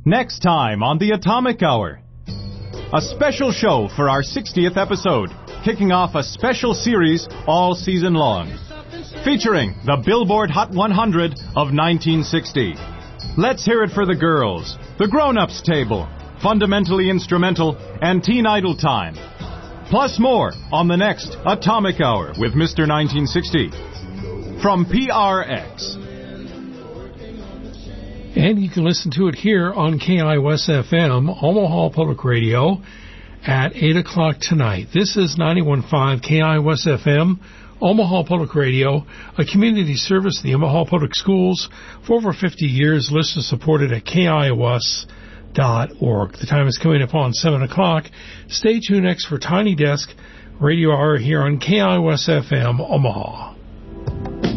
Next time on the Atomic Hour, a special show for our 60th episode, kicking off a special series all season long, featuring the Billboard Hot 100 of 1960. Let's hear it for the girls, the grown-ups table, Fundamentally Instrumental, and Teen Idol Time. Plus more on the next Atomic Hour with Mr. 1960 from PRX. And you can listen to it here on KIUS-FM, Omaha Public Radio, at 8 o'clock tonight. This is 91.5 KIUS-FM, Omaha Public Radio, a community service of the Omaha Public Schools for over 50 years, listener-supported at KIUS.org. The time is coming up on 7 o'clock. Stay tuned next for Tiny Desk Radio Hour here on KIUS-FM, Omaha.